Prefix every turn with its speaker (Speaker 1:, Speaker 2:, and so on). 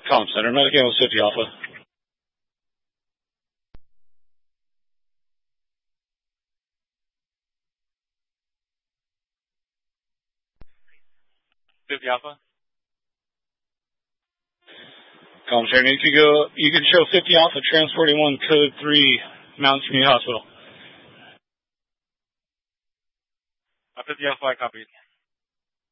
Speaker 1: Comm Center, Medic Analyst 50 Alpha.
Speaker 2: Alpha.
Speaker 1: Comm Center, you can show 50 Alpha transporting 1 code 3 Mountain Community Hospital.
Speaker 2: 50 Alpha, I copy.